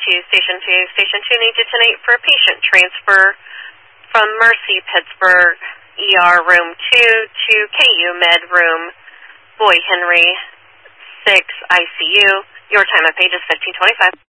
to Station 2. Station 2 needs you tonight for a patient transfer from Mercy Pittsburgh ER Room 2 to KU Med Room Boy Henry 6 ICU. Your time at page is 15:25.